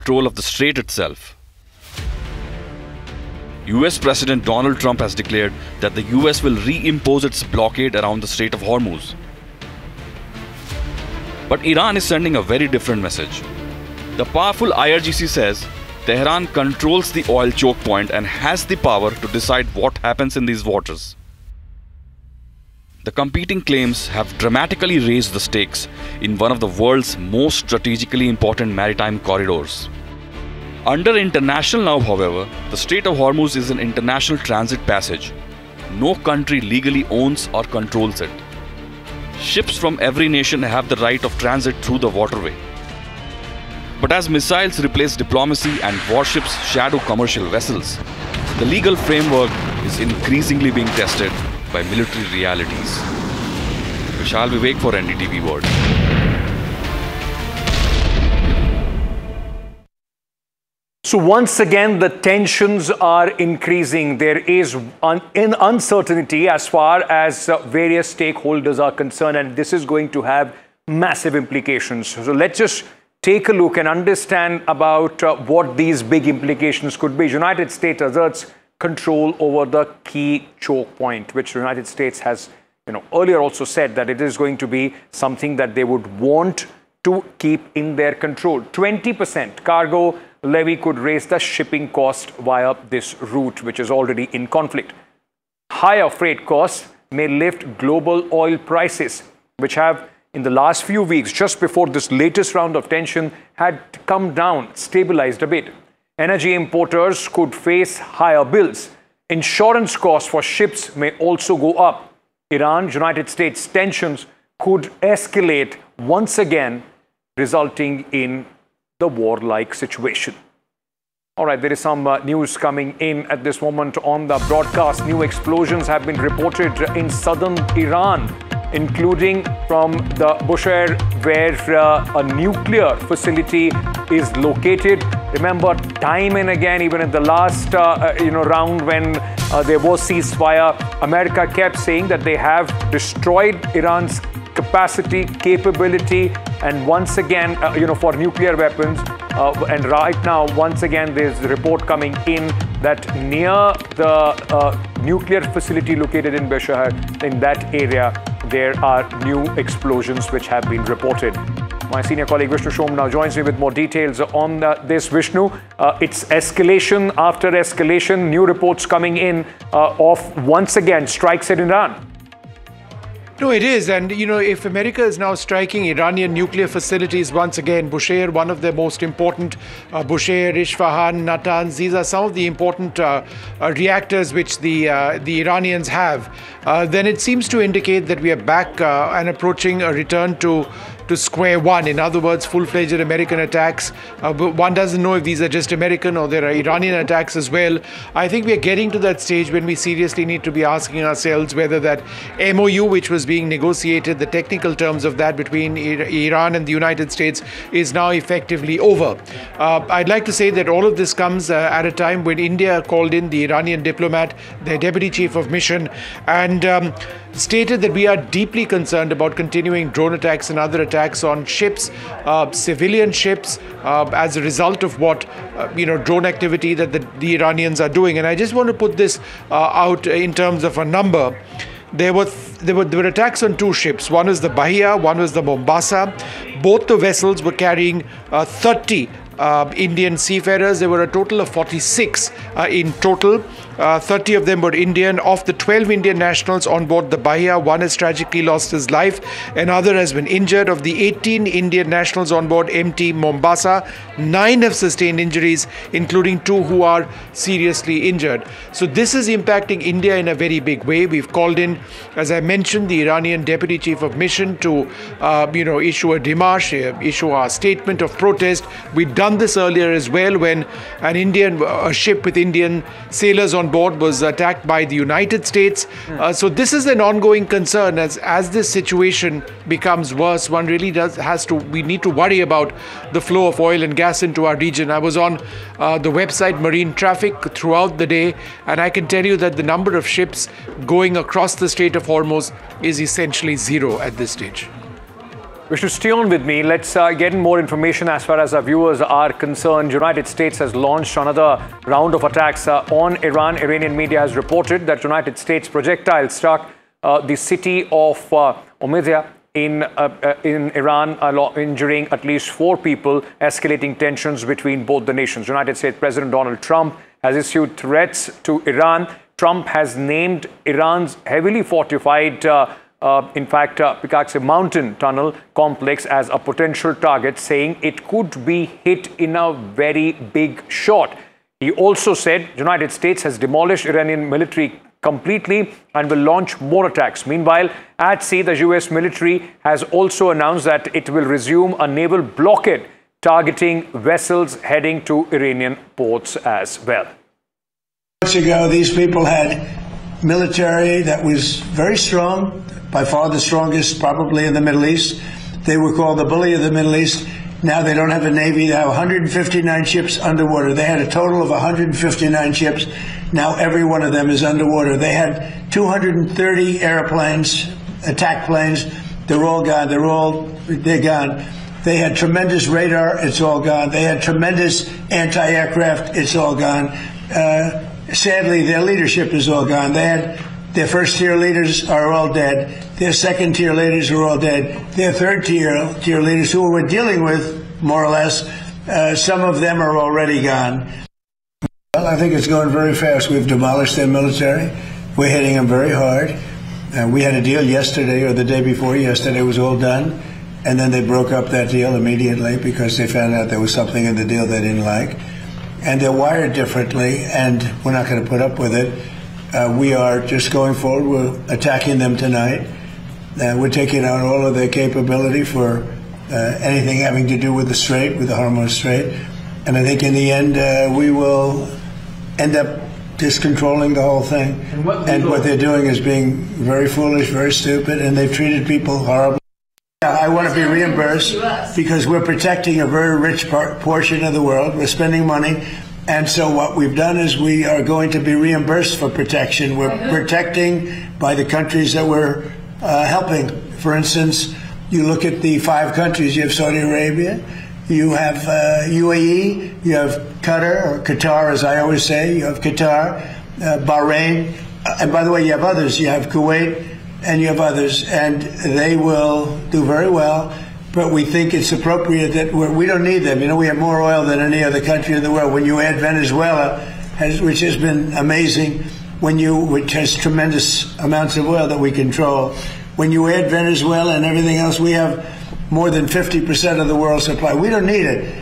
control of the strait itself. US President Donald Trump has declared that the US will reimpose its blockade around the Strait of Hormuz. But Iran is sending a very different message. The powerful IRGC says Tehran controls the oil choke point and has the power to decide what happens in these waters. The competing claims have dramatically raised the stakes in one of the world's most strategically important maritime corridors. Under international law, however, the Strait of Hormuz is an international transit passage. No country legally owns or controls it. Ships from every nation have the right of transit through the waterway. But as missiles replace diplomacy and warships shadow commercial vessels, the legal framework is increasingly being tested by military realities. Vishal Vivek for NDTV World. So once again, the tensions are increasing. There is uncertainty as far as various stakeholders are concerned, and this is going to have massive implications. So let's just take a look and understand about what these big implications could be. United States asserts control over the key choke point, which the United States has, earlier also said that it is going to be something that they would want to keep in their control. 20% cargo levy could raise the shipping cost via this route, which is already in conflict. Higher freight costs may lift global oil prices, which have, in the last few weeks, just before this latest round of tension, had come down, stabilized a bit. Energy importers could face higher bills. Insurance costs for ships may also go up. Iran-United States tensions could escalate once again, resulting in the war-like situation. All right, there is some news coming in at this moment on the broadcast. New explosions have been reported in southern Iran, including from the Bushehr, where a nuclear facility is located. Remember, time and again, even in the last round when there was ceasefire, America kept saying that they have destroyed Iran's capacity, capability, and once again, for nuclear weapons. And right now, once again, there's a report coming in that near the nuclear facility located in Bushehr, in that area, there are new explosions which have been reported. My senior colleague Vishnu Shom now joins me with more details on this. Vishnu, it's escalation after escalation, new reports coming in of once again strikes in Iran. No, it is. And, if America is now striking Iranian nuclear facilities once again, Bushehr, one of the most important, Bushehr, Isfahan, Natanz, these are some of the important reactors which the Iranians have, then it seems to indicate that we are back and approaching a return to square one. In other words, full-fledged American attacks. But one doesn't know if these are just American or there are Iranian attacks as well. I think we are getting to that stage when we seriously need to be asking ourselves whether that MOU, which was being negotiated, the technical terms of that between Iran and the United States, is now effectively over. I'd like to say that all of this comes at a time when India called in the Iranian diplomat, their deputy chief of mission, and stated that we are deeply concerned about continuing drone attacks and other attacks on ships, civilian ships, as a result of what, drone activity that the Iranians are doing. And I just want to put this out in terms of a number. There were attacks on two ships. One was the Bahia, one was the Mombasa. Both the vessels were carrying 30 Indian seafarers. There were a total of 46 in total. 30 of them were Indian. Of the 12 Indian nationals on board the Bahia, one has tragically lost his life. Another has been injured. Of the 18 Indian nationals on board MT Mombasa, 9 have sustained injuries, including 2 who are seriously injured. So this is impacting India in a very big way. We've called in, as I mentioned, the Iranian deputy chief of mission to, issue a démarche, issue a statement of protest. We'd done this earlier as well when a ship with Indian sailors on board was attacked by the United States. So this is an ongoing concern as this situation becomes worse. One really we need to worry about the flow of oil and gas into our region. I was on the website Marine Traffic throughout the day, and I can tell you that the number of ships going across the Strait of Hormuz is essentially zero at this stage. Vishnu, stay on with me. Let's get more information as far as our viewers are concerned. United States has launched another round of attacks on Iran. Iranian media has reported that United States projectiles struck the city of Omidyah in Iran, injuring at least 4 people, escalating tensions between both the nations. United States President Donald Trump has issued threats to Iran. Trump has named Iran's heavily fortified Pikaksi Mountain Tunnel complex as a potential target, saying it could be hit in a very big shot. He also said the United States has demolished Iranian military completely and will launch more attacks. Meanwhile, at sea, the US military has also announced that it will resume a naval blockade targeting vessels heading to Iranian ports as well. Months ago, these people had military that was very strong, by far the strongest probably in the Middle East. They were called the bully of the Middle East. Now they don't have a navy. They have 159 ships underwater. They had a total of 159 ships. Now every one of them is underwater. They had 230 airplanes, attack planes. They're all gone. They're gone. They had tremendous radar. It's all gone. They had tremendous anti-aircraft. It's all gone. Sadly, their leadership is all gone. They had their first-tier leaders are all dead. Their second-tier leaders are all dead. Their third-tier leaders, who we're dealing with, more or less, some of them are already gone. Well, I think it's going very fast. We've demolished their military. We're hitting them very hard. We had a deal yesterday or the day before yesterday. It was all done. And then they broke up that deal immediately because they found out there was something in the deal they didn't like. And they're wired differently, and we're not going to put up with it. We are just going forward. We're attacking them tonight. We're taking out all of their capability for anything having to do with the Strait, with the Hormuz Strait. And I think in the end, we will end up just controlling the whole thing. And what they're doing is being very foolish, very stupid, and they've treated people horribly. I want to be reimbursed because we're protecting a very rich portion of the world. We're spending money. And so what we've done is we are going to be reimbursed for protection. We're protecting by the countries that we're helping. For instance, you look at the 5 countries. You have Saudi Arabia, you have UAE, you have Qatar, or Qatar as I always say, you have Qatar, Bahrain, and by the way, you have others. You have Kuwait, and you have others, and they will do very well. But we think it's appropriate that we don't need them. You know, we have more oil than any other country in the world. When you add Venezuela, which has been amazing, which has tremendous amounts of oil that we control, when you add Venezuela and everything else, we have more than 50% of the world's supply. We don't need it.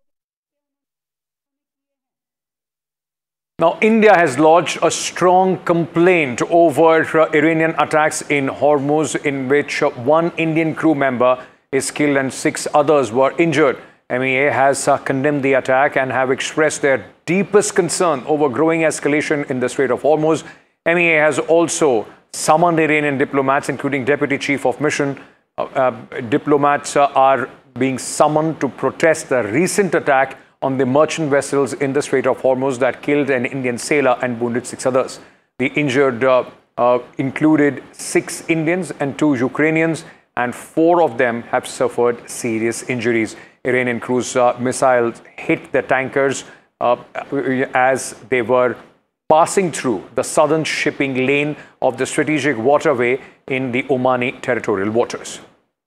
Now, India has lodged a strong complaint over Iranian attacks in Hormuz, in which 1 Indian crew member is killed and 6 others were injured. MEA has condemned the attack and have expressed their deepest concern over growing escalation in the Strait of Hormuz. MEA has also summoned Iranian diplomats, including Deputy Chief of Mission. Diplomats are being summoned to protest the recent attack on the merchant vessels in the Strait of Hormuz that killed an Indian sailor and wounded 6 others. The injured included 6 Indians and 2 Ukrainians, and 4 of them have suffered serious injuries. Iranian cruise missiles hit the tankers as they were passing through the southern shipping lane of the strategic waterway in the Omani territorial waters.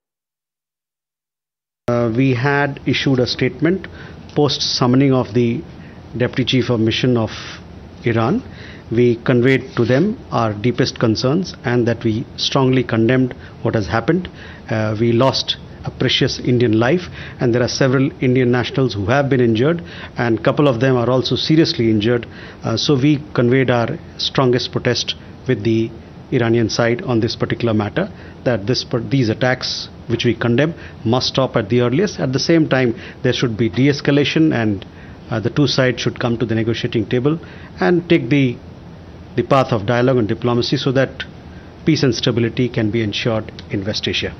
We had issued a statement post summoning of the Deputy Chief of Mission of Iran. We conveyed to them our deepest concerns and that we strongly condemned what has happened. We lost a precious Indian life, and there are several Indian nationals who have been injured, and a couple of them are also seriously injured. So we conveyed our strongest protest with the Iranian side on this particular matter, that these attacks, which we condemn, must stop at the earliest. At the same time, there should be de-escalation, and the 2 sides should come to the negotiating table and take the path of dialogue and diplomacy so that peace and stability can be ensured in West Asia.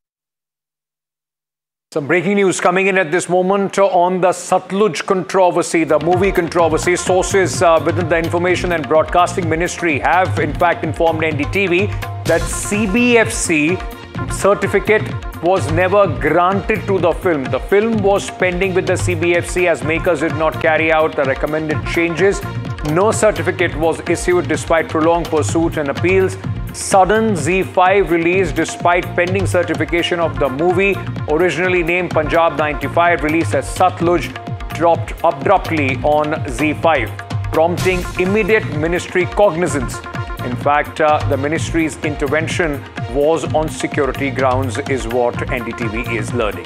Some breaking news coming in at this moment on the Satluj controversy, the movie controversy. Sources within the Information and Broadcasting Ministry have in fact informed NDTV that CBFC certificate was never granted to the film. The film was pending with the CBFC as makers did not carry out the recommended changes. No certificate was issued despite prolonged pursuit and appeals. Sudden ZEE5 release despite pending certification of the movie, originally named Punjab 95, released as Satluj, dropped abruptly on ZEE5, prompting immediate ministry cognizance. In fact, the ministry's intervention was on security grounds, is what NDTV is learning.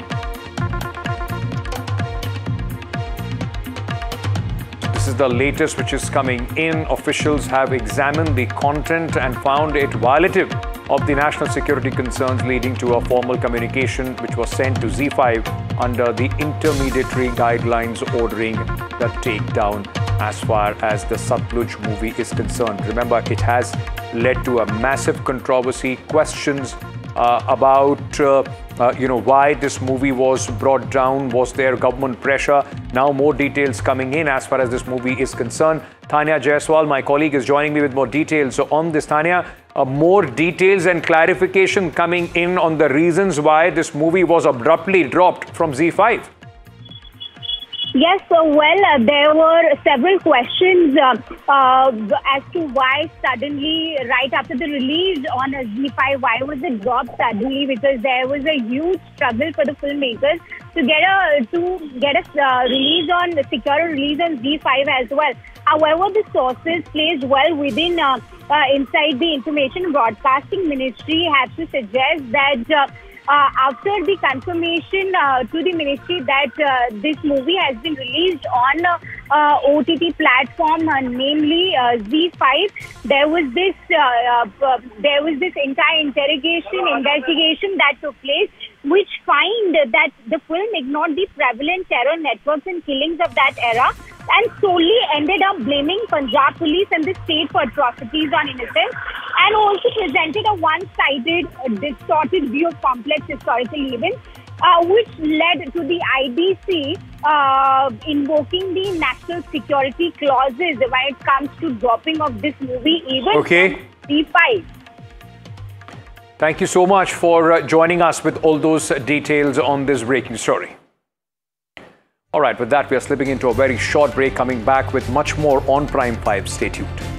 This is the latest which is coming in. Officials have examined the content and found it violative of the national security concerns, leading to a formal communication which was sent to ZEE5 under the intermediary guidelines ordering the takedown as far as the Satluj movie is concerned. Remember, it has led to a massive controversy, questions about why this movie was brought down. Was there government pressure? Now more details coming in as far as this movie is concerned. Tanya Jaiswal, my colleague, is joining me with more details. So on this, Tanya, more details and clarification coming in on the reasons why this movie was abruptly dropped from ZEE5. Yes, there were several questions as to why suddenly, right after the release on ZEE5, why was it dropped suddenly? Because there was a huge struggle for the filmmakers to get a release on the secure release on ZEE5 as well. However, the sources placed well within inside the Information Broadcasting Ministry have to suggest that after the confirmation to the ministry that this movie has been released on OTT platform, namely ZEE5, there was this entire investigation that took place, which find that the film ignored the prevalent terror networks and killings of that era, and solely ended up blaming Punjab police and the state for atrocities on innocents, and also presented a one-sided, distorted view of complex historical events, which led to the IBC in the national security clauses when it comes to dropping of this movie, even on ZEE5. Thank you so much for joining us with all those details on this breaking story. All right, with that, we are slipping into a very short break, coming back with much more on Prime 5. Stay tuned.